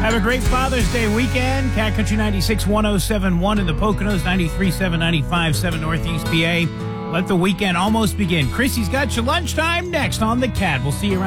Have a great Father's Day weekend. Cat Country 96, 107.1 in the Poconos, 93.7, 95.7 Northeast PA. Let the weekend almost begin. Chrissy's got your lunchtime next on The Cat. We'll see you around.